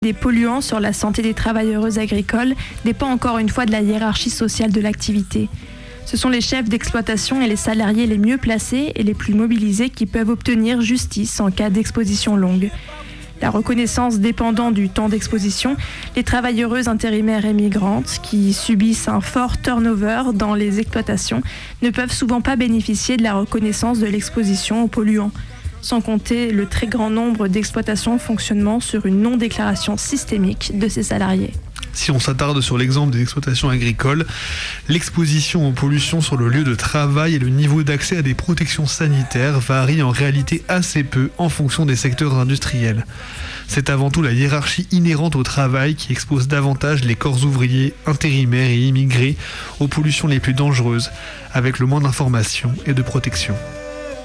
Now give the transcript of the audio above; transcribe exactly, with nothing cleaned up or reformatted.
des polluants sur la santé des travailleuses agricoles dépend encore une fois de la hiérarchie sociale de l'activité. Ce sont les chefs d'exploitation et les salariés les mieux placés et les plus mobilisés qui peuvent obtenir justice en cas d'exposition longue. La reconnaissance dépendant du temps d'exposition, les travailleuses intérimaires et migrantes qui subissent un fort turnover dans les exploitations ne peuvent souvent pas bénéficier de la reconnaissance de l'exposition aux polluants. Sans compter le très grand nombre d'exploitations fonctionnant sur une non-déclaration systémique de ses salariés. Si on s'attarde sur l'exemple des exploitations agricoles, l'exposition aux pollutions sur le lieu de travail et le niveau d'accès à des protections sanitaires varient en réalité assez peu en fonction des secteurs industriels. C'est avant tout la hiérarchie inhérente au travail qui expose davantage les corps ouvriers, intérimaires et immigrés aux pollutions les plus dangereuses, avec le moins d'informations et de protection.